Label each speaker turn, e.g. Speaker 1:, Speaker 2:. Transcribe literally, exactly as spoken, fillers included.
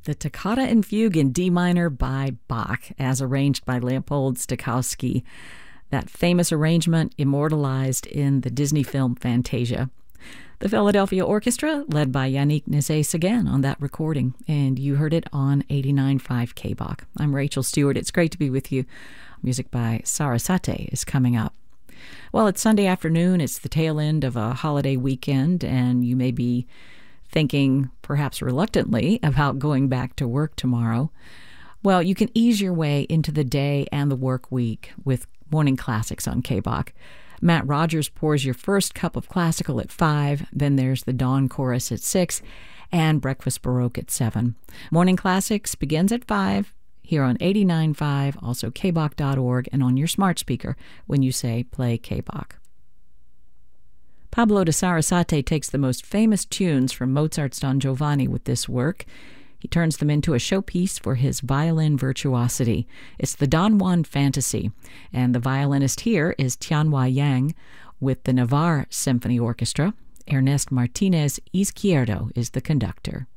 Speaker 1: the Toccata and Fugue in D minor by Bach, as arranged by Leopold Stokowski. That famous arrangement immortalized in the Disney film Fantasia. The Philadelphia Orchestra, led by Yannick Nézet-Séguin on that recording, and you heard it on eighty-nine point five K B O C. I'm Rachel Stewart. It's great to be with you. Music by Sarasate is coming up. Well, it's Sunday afternoon. It's the tail end of a holiday weekend, and you may be thinking, perhaps reluctantly, about going back to work tomorrow. Well, you can ease your way into the day and the work week with Morning Classics on K B O C. Matt Rogers pours your first cup of classical at five, then there's the Dawn Chorus at six, and Breakfast Baroque at seven. Morning Classics begins at five, here on eighty-nine point five, also K B O C dot org, and on your smart speaker when you say play K B O C. Pablo de Sarasate takes the most famous tunes from Mozart's Don Giovanni with this work. He turns them into a showpiece for his violin virtuosity. It's the Don Juan Fantasy, and the violinist here is Tianhua Yang with the Navarre Symphony Orchestra. Ernest Martinez Izquierdo is the conductor.